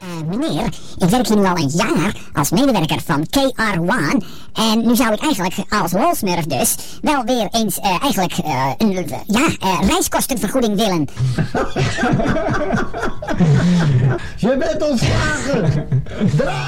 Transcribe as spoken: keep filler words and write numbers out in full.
Uh, meneer, ik werk hier nu al een jaar als medewerker van K R one. En nu zou ik eigenlijk als wolsmurf dus wel weer eens uh, eigenlijk uh, een uh, ja, uh, reiskostenvergoeding willen. Je bent ontslagen!